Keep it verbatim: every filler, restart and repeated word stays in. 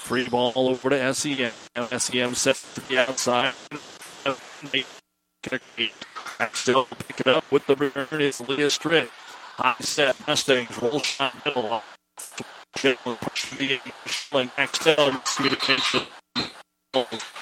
Free ball over to S E M. S E M set to the outside. Still pick it up with the return is Leah Strick. High set Mustangs roll shot middle. Axel